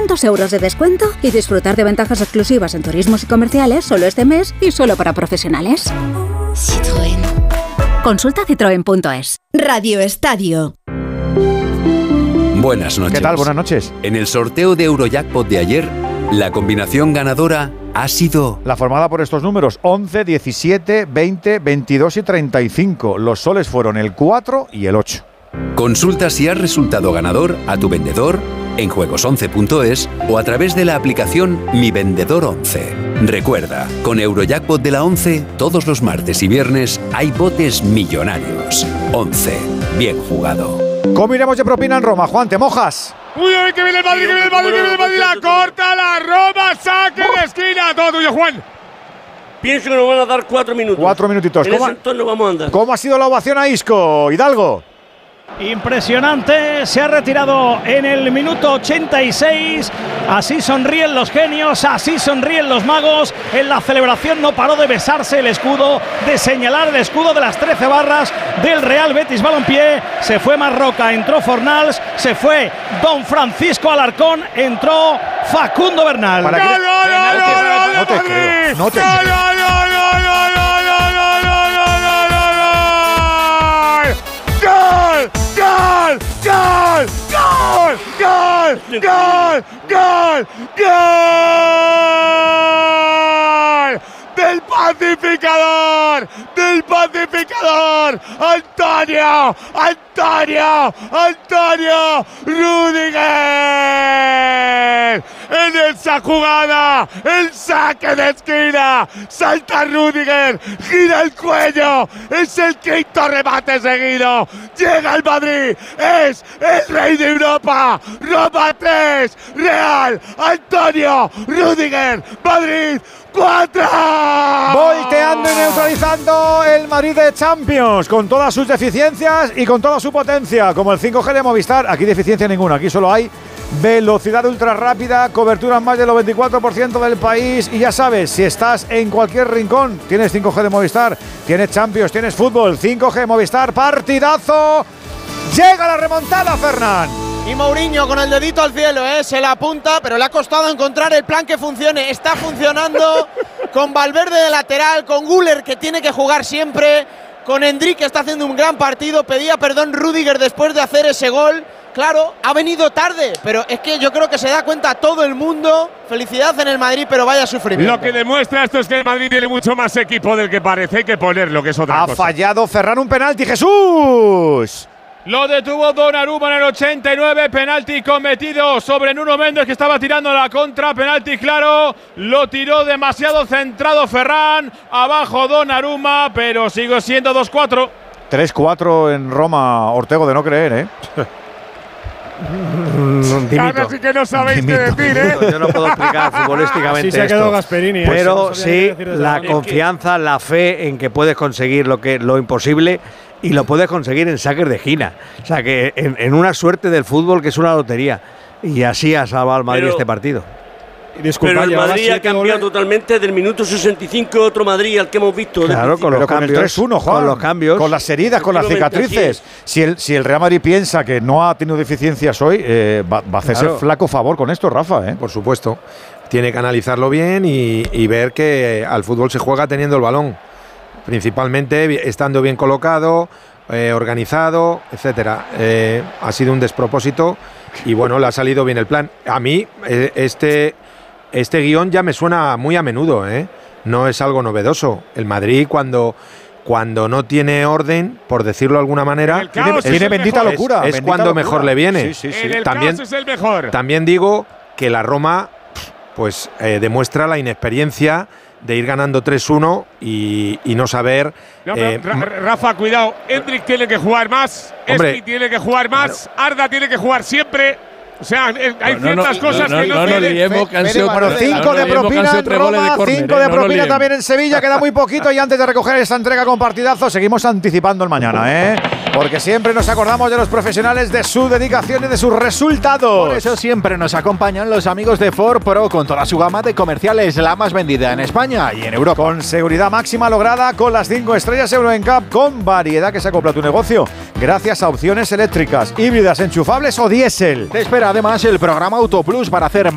200 euros de descuento y disfrutar de ventajas exclusivas en turismos y comerciales solo este mes y solo para profesionales. Citroën. Consulta citroen.es. Radio Estadio. Buenas noches. ¿Qué tal? Buenas noches. En el sorteo de Eurojackpot de ayer, la combinación ganadora ha sido la formada por estos números: 11, 17, 20, 22 y 35. Los soles fueron el 4 y el 8. Consulta si has resultado ganador a tu vendedor en juegos11.es o a través de la aplicación Mi Vendedor 11. Recuerda, con Eurojackpot de la 11, todos los martes y viernes hay botes millonarios. 11. Bien jugado. ¿Cómo iremos de propina en Roma? Juan, ¿te mojas? Uy, que viene el Madrid, que viene el Madrid, que viene el Madrid, la corta la Roma, saque de esquina, todo tuyo, Juan. Pienso que nos van a dar 4 minutos. 4 minutitos. En ese entorno vamos a andar. ¿Cómo ha sido la ovación a Isco, Hidalgo? Impresionante, se ha retirado en el minuto 86. Así sonríen los genios, así sonríen los magos. En la celebración no paró de besarse el escudo, de señalar el escudo de las 13 barras del Real Betis Balompié. Se fue Marroca, entró Fornals, se fue Don Francisco Alarcón, entró Facundo Bernal. No te creo, no te creo. ¡Gol! ¡Del pacificador! ¡Antonio Rüdiger! En esa jugada, el saque de esquina, salta Rüdiger, gira el cuello, es el quinto remate seguido, llega el Madrid, es el rey de Europa, Roma 3, Real, Antonio Rüdiger, Madrid 4. Volteando y neutralizando el Madrid de Champions, con todas sus deficiencias y con toda su potencia, como el 5G de Movistar. Aquí deficiencia ninguna, aquí solo hay velocidad ultra rápida, cobertura en más del 94% del país. Y ya sabes, si estás en cualquier rincón, tienes 5G de Movistar, tienes Champions, tienes fútbol, 5G de Movistar, partidazo. Llega la remontada, Fernán. Y Mourinho con el dedito al cielo, se la apunta, pero le ha costado encontrar el plan que funcione. Está funcionando con Valverde de lateral, con Güler, que tiene que jugar siempre, con Endrick, que está haciendo un gran partido. Pedía perdón Rüdiger después de hacer ese gol. Claro, ha venido tarde, pero es que yo creo que se da cuenta todo el mundo. Felicidad en el Madrid, pero vaya sufrimiento. Lo que demuestra esto es que el Madrid tiene mucho más equipo del que parece. Hay que ponerlo, que es otra cosa. Ha fallado Ferran un penalti, Jesús. Lo detuvo Donnarumma en el 89, penalti cometido sobre Nuno Méndez, que estaba tirando la contra, penalti claro, lo tiró demasiado centrado Ferran, abajo Donnarumma, pero sigue siendo 2-4. 3-4 en Roma, Ortego, de no creer, Ahora sí que no sabéis qué decir, Yo no puedo explicar futbolísticamente Así se quedó esto, Gasperini, pero sí la confianza, la fe en que puedes conseguir lo imposible, y lo puedes conseguir en saques de esquina. O sea, que en una suerte del fútbol que es una lotería. Y así ha salvado al Madrid este partido. Pero el Madrid ha cambiado totalmente del minuto 65, otro Madrid al que hemos visto. Claro, con los cambios. El 3-1, Juan, con los cambios. Con las heridas, con las cicatrices. Si el Real Madrid piensa que no ha tenido deficiencias hoy, va a hacerse flaco favor con esto, Rafa. Por supuesto. Tiene que analizarlo bien y ver que al fútbol se juega teniendo el balón. Principalmente estando bien colocado, organizado, etcétera. Ha sido un despropósito y bueno, le ha salido bien el plan. A mí este guión ya me suena muy a menudo, no es algo novedoso. El Madrid cuando no tiene orden, por decirlo de alguna manera, tiene bendita locura. Es cuando mejor le viene. Sí. En el caos es el mejor. También digo que la Roma pues demuestra la inexperiencia de ir ganando 3-1 y no saber… Rafa, cuidado, Endrick tiene que jugar más, Espi tiene que jugar más, Arda tiene que jugar siempre. O sea, hay ciertas cosas que no nos liemos, que han sido 5 de propina en Roma, 5 de propina también en Sevilla, queda muy poquito. Y antes de recoger esta entrega con partidazo, seguimos anticipando el mañana, porque siempre nos acordamos de los profesionales, de su dedicación y de sus resultados. Por eso siempre nos acompañan los amigos de Ford Pro, con toda su gama de comerciales, la más vendida en España y en Europa. Con seguridad máxima lograda, con las 5 estrellas Euro NCAP, con variedad que se acopla a tu negocio, gracias a opciones eléctricas, híbridas, enchufables o diésel. Te espera además el programa Autoplus para hacer